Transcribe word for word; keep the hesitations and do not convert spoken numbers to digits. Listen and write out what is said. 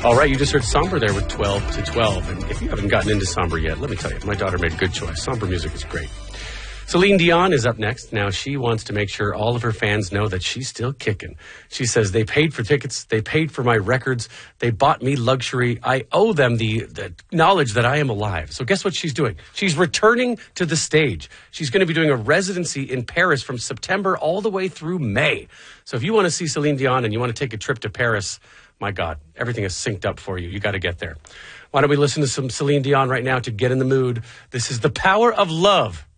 All right, you just heard Somber there with twelve to twelve. And if you haven't gotten into Somber yet, let me tell you, my daughter made a good choice. Somber music is great. Celine Dion is up next. Now, she wants to make sure all of her fans know that she's still kicking. She says, they paid for tickets. They paid for my records. They bought me luxury. I owe them the, the knowledge that I am alive. So guess what she's doing? She's returning to the stage. She's going to be doing a residency in Paris from September all the way through May. So if you want to see Celine Dion and you want to take a trip to Paris, my God, everything is synced up for you. You got to get there. Why don't we listen to some Celine Dion right now to get in the mood? This is The Power of Love.